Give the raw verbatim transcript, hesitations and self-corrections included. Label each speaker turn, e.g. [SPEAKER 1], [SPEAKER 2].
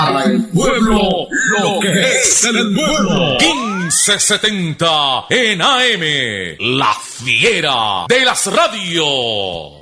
[SPEAKER 1] Para el pueblo, lo que es el pueblo.
[SPEAKER 2] quince setenta en A M, La Fiera de las Radios.